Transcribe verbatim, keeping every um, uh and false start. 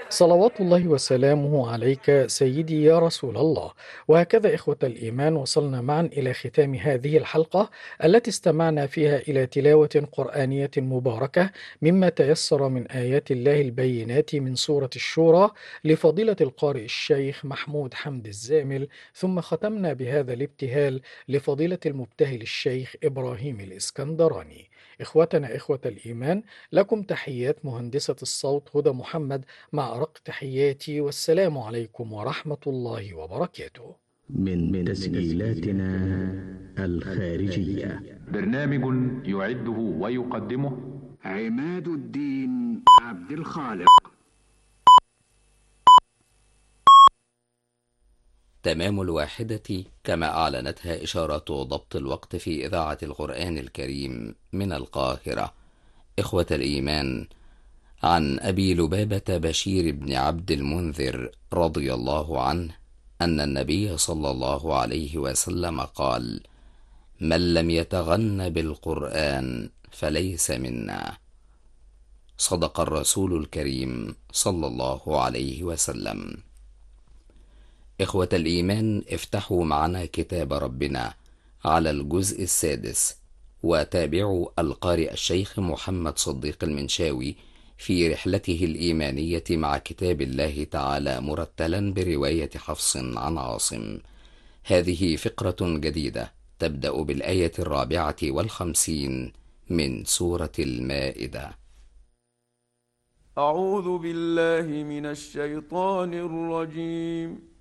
صلوات الله وسلامه عليك سيدي يا رسول الله. وهكذا إخوة الإيمان وصلنا معا إلى ختام هذه الحلقة التي استمعنا فيها إلى تلاوة قرآنية مباركة مما تيسر من آيات الله البينات من سورة الشورى لفضيلة القارئ الشيخ محمود حمد الزامل، ثم ختمنا بهذا الابتهال لفضيلة المبتهل الشيخ إبراهيم الإسكندراني. إخوتنا إخوة الإيمان، لكم تحيات مهندسة الصوت هدى محمد مع أرق تحياتي، والسلام عليكم ورحمة الله وبركاته. من من تسجيلاتنا الخارجية. برنامج يعده ويقدمه عماد الدين عبد الخالق. تمام الواحدة كما أعلنتها إشارة ضبط الوقت في إذاعة القرآن الكريم من القاهرة. إخوة الإيمان، عن أبي لبابة بشير بن عبد المنذر رضي الله عنه أن النبي صلى الله عليه وسلم قال: من لم يتغن بالقرآن فليس منا. صدق الرسول الكريم صلى الله عليه وسلم. إخوة الإيمان، افتحوا معنا كتاب ربنا على الجزء السادس، وتابعوا القارئ الشيخ محمد صديق المنشاوي في رحلته الإيمانية مع كتاب الله تعالى مرتلا برواية حفص عن عاصم. هذه فقرة جديدة تبدأ بالآية الرابعة والخمسين من سورة المائدة. أعوذ بالله من الشيطان الرجيم.